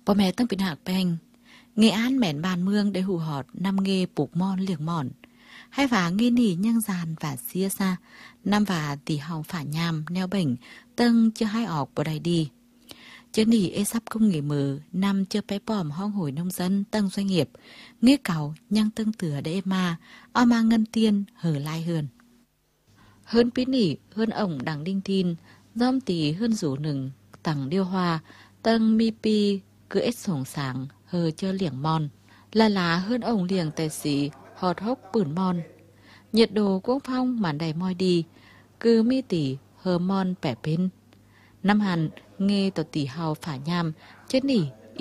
Bố mẹตั้งเป็นหากแปงเงอ้านแหม่นบานเมืองได้หูหอดนำเงปลูกมอนเหลียงหมอนให้ฝาเงหนียังจานฝาเสียซานำฝาตีเฮาฝายามแนวเบ่งตึงจะให้ออกบ่ได้ดีเจาหนีซับcông nghệมือนำเจอไปป้อมห้องหวยนมdânตั้งdoanh nghiệpเงเก่ายังตึงเตือได้มาเอามาเงินเตียนเหอลายเฮือนปีหนีเฮือนổngดังđinh tin domตีเฮือนrủหนึ่งตังเดียวhoaตึงมีปีcứ ết sổng sáng hờ chơ liệng mòn là lá hơn ổng liệng tài xí họt hốc bửn mòn nhiệt độ quốc phong màn đầy moi đi cứ mi tỉ hờ mòn bẻ bên năm hàn nghe tỏ tỉ hào phả nham chết nỉ